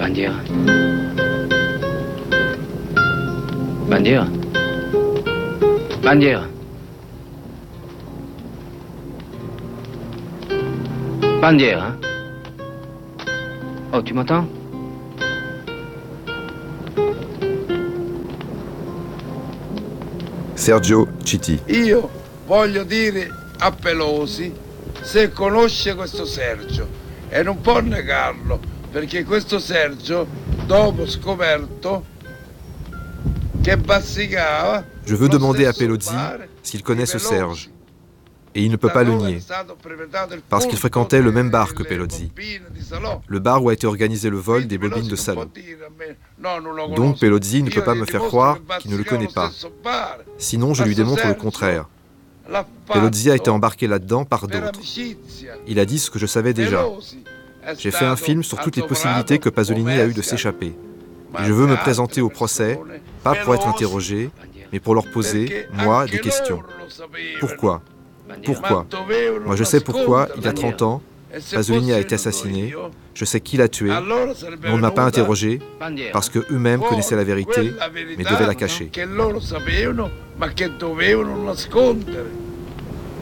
Bandiera. Bandiera. Bandiera. Bandiera. Oh, tu m'entends? Sergio Chiti. Io voglio dire a Pelosi se conosce questo Sergio e non può negarlo perché questo Sergio, dopo scoperto che bazzicava, Je veux demander à Pelosi s'il connaît ce Serge. Et il ne peut pas le nier, parce qu'il fréquentait le même bar que Pelosi, le bar où a été organisé le vol des bobines de salon. Donc Pelosi ne peut pas me faire croire qu'il ne le connaît pas. Sinon, je lui démontre le contraire. Pelosi a été embarqué là-dedans par d'autres. Il a dit ce que je savais déjà. J'ai fait un film sur toutes les possibilités que Pasolini a eues de s'échapper. Et je veux me présenter au procès, pas pour être interrogé, mais pour leur poser, moi, des questions. Pourquoi ? Pourquoi ? Moi je sais pourquoi, il y a 30 ans, Pasolini a été assassiné, je sais qui l'a tué, mais on ne m'a pas interrogé, parce qu'eux-mêmes connaissaient la vérité, mais devaient la cacher.